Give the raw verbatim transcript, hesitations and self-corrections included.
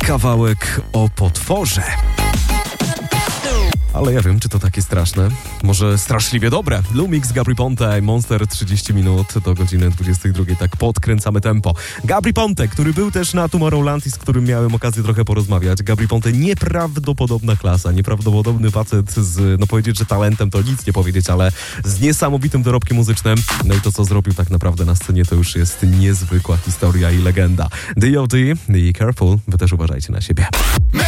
Kawałek o potworze. Ale ja wiem, czy to takie straszne. Może straszliwie dobre. Lumix, Gabry Ponte, Monster, trzydzieści minut do godziny dwudziestej drugiej. Tak podkręcamy tempo. Gabry Ponte, który był też na Tomorrowland i z którym miałem okazję trochę porozmawiać. Gabry Ponte, nieprawdopodobna klasa, nieprawdopodobny facet z, no powiedzieć, że talentem to nic nie powiedzieć, ale z niesamowitym dorobkiem muzycznym. No i to, co zrobił tak naprawdę na scenie, to już jest niezwykła historia i legenda. D O D, The Careful, wy też uważajcie na siebie.